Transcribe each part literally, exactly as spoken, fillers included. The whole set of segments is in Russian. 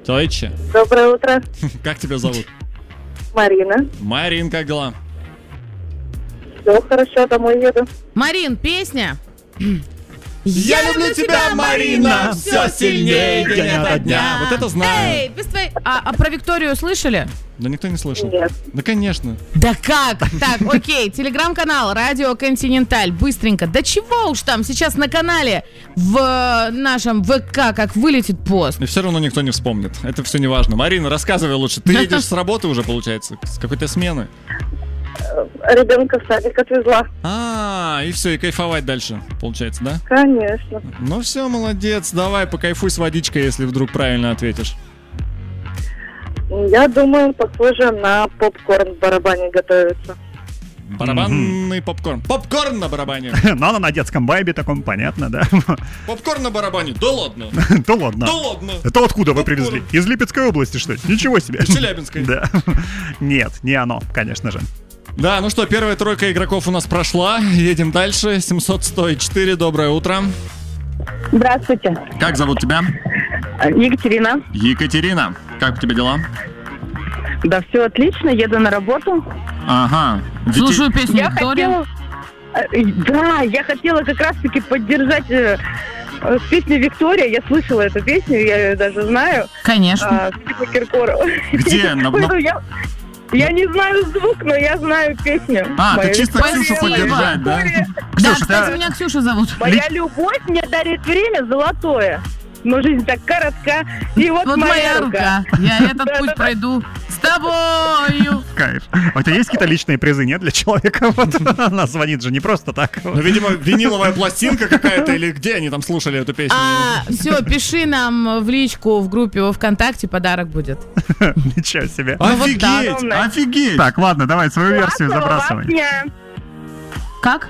Deutsche. Доброе утро. Как тебя зовут? Марина. Марин, как дела? Все хорошо, домой еду. Марин, песня. Я люблю тебя, Марина, все сильнее день ото дня. Вот это знаю. Эй, без твоей... а, а про Викторию слышали? Да никто не слышал. Нет. Да, конечно. Да как? Так, окей, телеграм-канал Радио Континенталь, быстренько. Да чего уж там, сейчас на канале в нашем ВК как вылетит пост. И все равно никто не вспомнит. Это все не важно. Марина, рассказывай лучше. Ты едешь с работы уже, получается? С какой-то смены? Ребенка в садик отвезла. А, и все, и кайфовать дальше, получается, да? Конечно. Ну все, молодец. Давай, покайфуй с водичкой, если вдруг правильно ответишь. Я думаю, похоже на попкорн в барабане готовится. Барабанный mm-hmm. попкорн. Попкорн на барабане. Но на детском вайбе таком, понятно, да? Попкорн на барабане? Да ладно. Да ладно. Да ладно. Это откуда вы привезли? Из Липецкой области, что ли? Ничего себе. Из Челябинской. Да. Нет, не оно, конечно же. Да, ну что, первая тройка игроков у нас прошла. Едем дальше. семьсот сто четыре. Доброе утро. Здравствуйте. Как зовут тебя? Екатерина. Екатерина. Как у тебя дела? Да все отлично, еду на работу. Ага. Слушаю песню Я Виктория. хотела... Да, я хотела как раз-таки поддержать э, э, песню Виктория. Я слышала эту песню, я ее даже знаю. Конечно. А, Филиппа Киркорова. Где? На- на- Я, я не знаю звук, но я знаю песню. А, Моя ты чисто любовь, Ксюшу моя поддержать, да? Виктория. Да, Ксюша, кстати, да. меня Ксюша зовут. Моя любовь мне дарит время золотое. Но жизнь так коротка. И вот, Вот моя рука. Я этот путь Да-да-да. пройду с тобою. Кайф. А у тебя есть какие-то личные призы, нет, для человека? Вот она звонит же не просто так. Ну, видимо, виниловая пластинка какая-то, или где они там слушали эту песню? А, все, пиши нам в личку в группе во ВКонтакте, подарок будет. Ничего себе. Ну вот да. Офигеть, офигеть. Так, ладно, давай свою версию забрасывай. Как?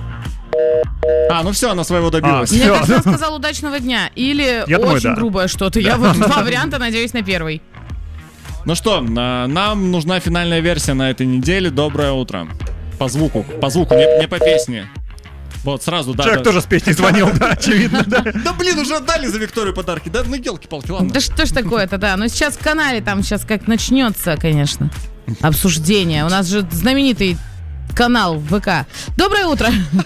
А, ну все, она своего добилась. А, Мне Всё. кажется, он сказал удачного дня. Или Я думаю, очень да. грубое что-то. Я вот два варианта, надеюсь, на первый. Ну что, на- нам нужна финальная версия на этой неделе. Доброе утро. По звуку, по звуку, не, не по песне. Вот, сразу, да. Человек да. тоже с песней звонил, да, очевидно, да. Да блин, уже отдали за Викторию подарки. Да, ну елки-палки, ладно. Да что ж такое-то, да. Ну сейчас в канале там сейчас как начнется, конечно, обсуждение. У нас же знаменитый канал в ВК. Доброе утро.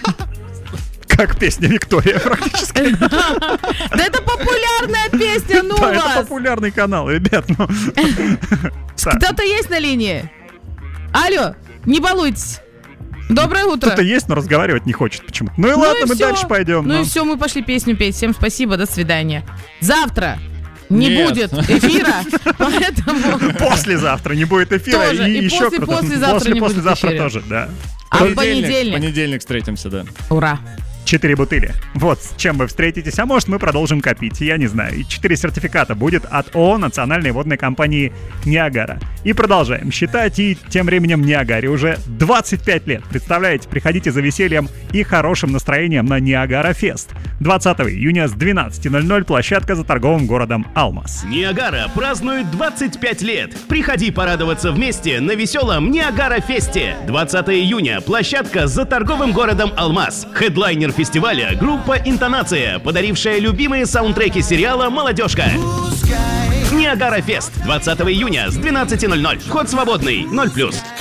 Как песня Виктория практически. Да это популярная песня, ну Да, это вас. популярный канал, ребят. ну. Так, Кто-то есть на линии? Алло, не балуйтесь. Доброе утро. Кто-то есть, но разговаривать не хочет почему-то. Ну и ладно, и мы всё. дальше пойдем. Ну ну. и все, мы пошли песню петь. Всем спасибо, до свидания. Завтра не Нет. будет эфира, поэтому... Послезавтра не будет эфира. Тоже. И, И еще после- кто-то. послезавтра не будет послезавтра эфира. тоже, да. А в В понедельник. понедельник встретимся, да. Ура. Четыре бутыли. Вот с чем вы встретитесь. А может, мы продолжим копить. Я не знаю. И четыре сертификата будет от ООО Национальной водной компании «Ниагара». И продолжаем считать. И тем временем «Ниагаре» уже двадцать пять лет. Представляете, приходите за весельем и хорошим настроением на «Ниагара Фест». двадцатого июня с двенадцати ноль-ноль площадка за торговым городом Алмаз. Ниагара празднует двадцать пять лет. Приходи порадоваться вместе на веселом Ниагара Фесте. двадцатого июня площадка за торговым городом Алмаз. Хедлайнер фестиваля группа «Интонация», подарившая любимые саундтреки сериала «Молодежка». Ниагара Фест. двадцатого июня с двенадцати ноль-ноль. Вход свободный. ноль плюс.